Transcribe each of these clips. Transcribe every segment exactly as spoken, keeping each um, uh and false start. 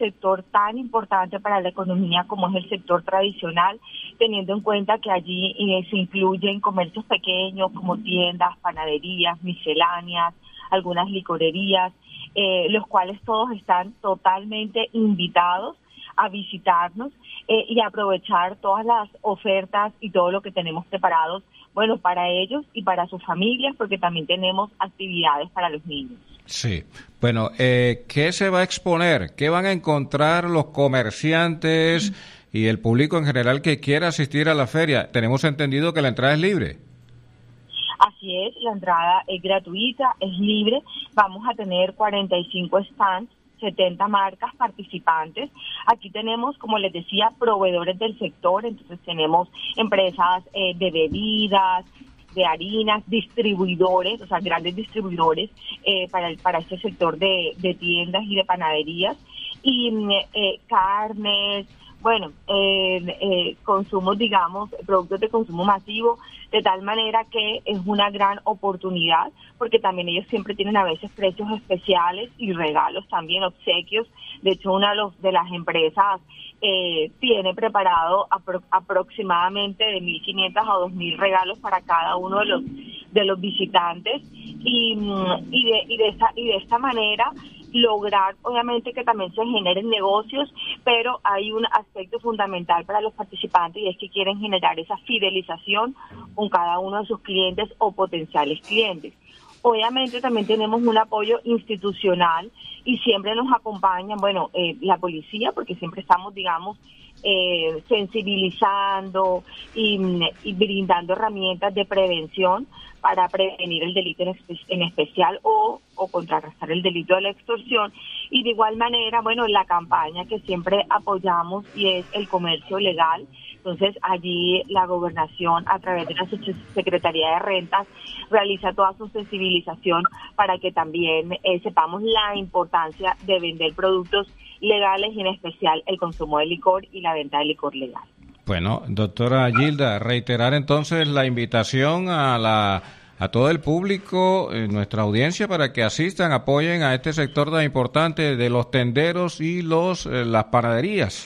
sector tan importante para la economía como es el sector tradicional, teniendo en cuenta que allí eh, se incluyen comercios pequeños como tiendas, panaderías, misceláneas, algunas licorerías, eh, los cuales todos están totalmente invitados a visitarnos eh, y aprovechar todas las ofertas y todo lo que tenemos preparados, bueno, para ellos y para sus familias, porque también tenemos actividades para los niños. Sí, bueno, eh, ¿qué se va a exponer? ¿Qué van a encontrar los comerciantes mm. y el público en general que quiera asistir a la feria? Tenemos entendido que la entrada es libre. Así es, la entrada es gratuita, es libre. Vamos a tener cuarenta y cinco stands, setenta marcas participantes. Aquí tenemos, como les decía, proveedores del sector, entonces tenemos empresas eh, de bebidas, de harinas, distribuidores, o sea, grandes distribuidores eh, para el, para este sector de, de tiendas y de panaderías, y eh, carnes, bueno, eh, eh, consumos, digamos, productos de consumo masivo, de tal manera que es una gran oportunidad, porque también ellos siempre tienen a veces precios especiales y regalos también, obsequios. De hecho, una de, los, de las empresas eh, tiene preparado apro- aproximadamente de mil quinientos a dos mil regalos para cada uno de los de los visitantes, y, y, de, y, de, esta, y de esta manera lograr, obviamente, que también se generen negocios, pero hay un aspecto fundamental para los participantes y es que quieren generar esa fidelización con cada uno de sus clientes o potenciales clientes. Obviamente también tenemos un apoyo institucional y siempre nos acompañan, bueno, eh, la policía, porque siempre estamos, digamos, eh, sensibilizando y, y brindando herramientas de prevención para prevenir el delito en, espe- en especial o, o contrarrestar el delito de la extorsión. Y de igual manera, bueno, la campaña que siempre apoyamos y es el comercio legal. Entonces, allí la gobernación, a través de la Secretaría de Rentas, realiza toda su sensibilización para que también eh, sepamos la importancia de vender productos legales y en especial el consumo de licor y la venta de licor legal. Bueno, doctora Gilda, reiterar entonces la invitación a la a todo el público, eh, nuestra audiencia, para que asistan, apoyen a este sector tan importante de los tenderos y los eh, las panaderías.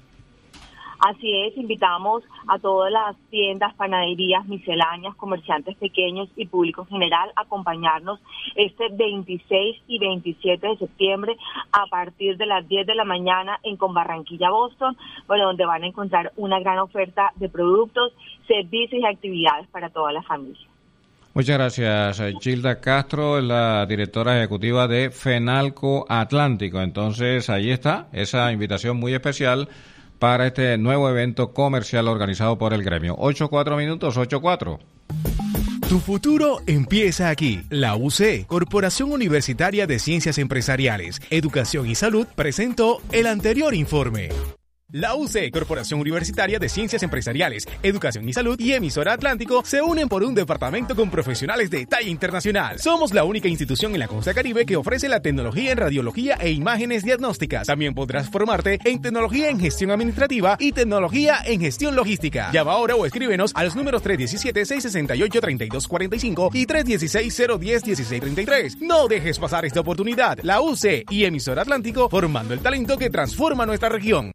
Así es, invitamos a todas las tiendas, panaderías, misceláneas, comerciantes pequeños y público en general a acompañarnos este veintiséis y veintisiete de septiembre a partir de las diez de la mañana en Conbarranquilla, Boston, bueno, donde van a encontrar una gran oferta de productos, servicios y actividades para toda la familia. Muchas gracias, Gilda Castro, la directora ejecutiva de FENALCO Atlántico. Entonces, ahí está, esa invitación muy especial para este nuevo evento comercial organizado por el gremio. Ocho, cuatro minutos, ocho, cuatro. Tu futuro empieza aquí. La U C, Corporación Universitaria de Ciencias Empresariales, Educación y Salud, presentó el anterior informe. La U C, Corporación Universitaria de Ciencias Empresariales, Educación y Salud y Emisora Atlántico se unen por un departamento con profesionales de talla internacional. Somos la única institución en la costa caribe que ofrece la tecnología en radiología e imágenes diagnósticas. También podrás formarte en tecnología en gestión administrativa y tecnología en gestión logística. Llama ahora o escríbenos a los números tres uno siete, seis seis ocho, tres dos cuatro cinco y tres uno seis, cero uno cero, uno seis tres tres. No dejes pasar esta oportunidad. La U C y Emisora Atlántico formando el talento que transforma nuestra región.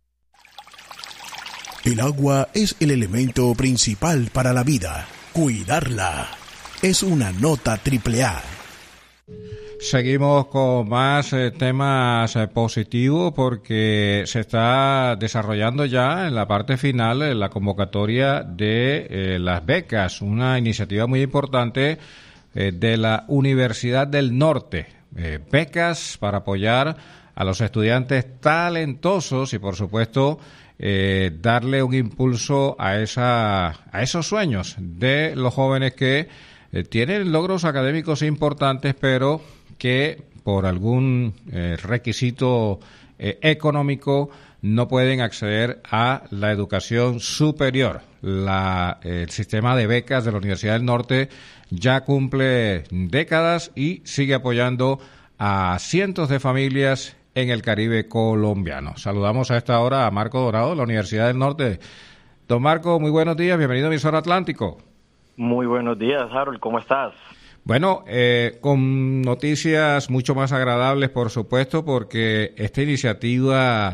El agua es el elemento principal para la vida. Cuidarla es una nota triple A. Seguimos con más eh, temas eh, positivos porque se está desarrollando ya en la parte final eh, la convocatoria de eh, las becas, una iniciativa muy importante eh, de la Universidad del Norte. Eh, becas para apoyar a los estudiantes talentosos y, por supuesto, Eh, darle un impulso a esa a esos sueños de los jóvenes que eh, tienen logros académicos importantes, pero que por algún eh, requisito eh, económico no pueden acceder a la educación superior. La, eh, el sistema de becas de la Universidad del Norte ya cumple décadas y sigue apoyando a cientos de familias en el Caribe colombiano. Saludamos a esta hora a Marco Dorado, de la Universidad del Norte. Don Marco, muy buenos días, bienvenido a Emisora Atlántico. Muy buenos días, Harold, ¿cómo estás? Bueno, eh, con noticias mucho más agradables, por supuesto, porque esta iniciativa